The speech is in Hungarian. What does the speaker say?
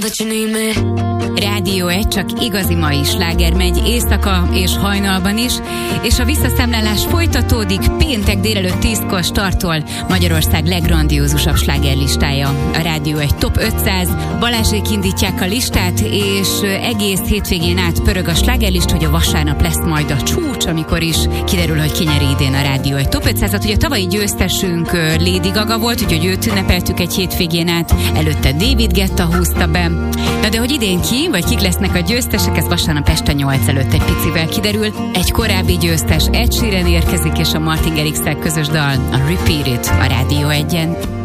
Rádió 1, csak igazi mai sláger megy éjszaka és hajnalban is, és a visszaszámlálás folytatódik. Péntek délelőtt 10-kor startol Magyarország leggrandiózusabb slágerlistája, a Rádió 1 Top 500. Balázsék indítják a listát, és egész hétvégén át pörög a slágerlist, hogy a vasárnap lesz majd a csúcs, amikor is kiderül, hogy ki nyeri idén a Rádió 1 Top 500-at. Ugye a tavalyi győztesünk Lady Gaga volt, úgyhogy őt ünnepeltük egy hétvégén át, előtte David Guetta húzta be. Na de hogy idén ki, vagy kik lesznek a győztesek, ez vasárnap este 8 előtt egy picivel kiderül. Egy korábbi győztes, Ed Sheeran érkezik, és a Martin Garrixsel közös dal, a Repeat It a Rádió 1-en.